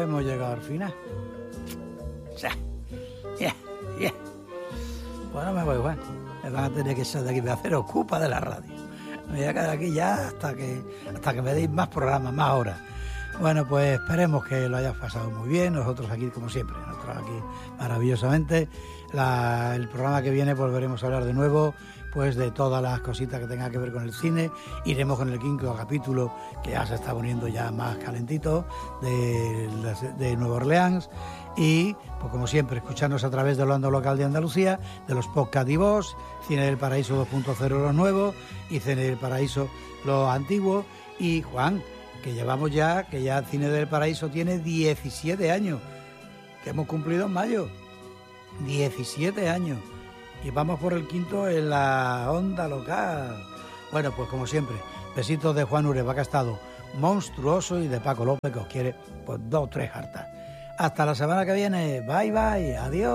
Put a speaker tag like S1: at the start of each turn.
S1: pues hemos llegado al final. Bueno, me voy, Juan. Me van a tener que echar de aquí, me hacer ocupa de la radio. Me voy a quedar aquí ya hasta que me deis más programas, más horas. Bueno, pues esperemos que lo hayas pasado muy bien. Nosotros aquí, como siempre, nosotros aquí maravillosamente. El programa que viene volveremos a hablar de nuevo, pues de todas las cositas que tengan que ver con el cine. Iremos con el 5º capítulo, que ya se está poniendo ya más calentito, de Nueva Orleans. Y, pues como siempre, escucharnos a través del Onda Local de Andalucía, de los podcast y Voz, Cine del Paraíso 2.0 los nuevos y Cine del Paraíso los antiguos. Y Juan, que llevamos ya, que ya Cine del Paraíso tiene 17 años, que hemos cumplido en mayo. 17 años. Y vamos por el 5º en la Onda Local. Bueno, pues como siempre, besitos de Juan Ureba, que ha estado monstruoso, y de Paco López, que os quiere pues 2 o 3 hartas. Hasta la semana que viene. Bye, bye. Adiós.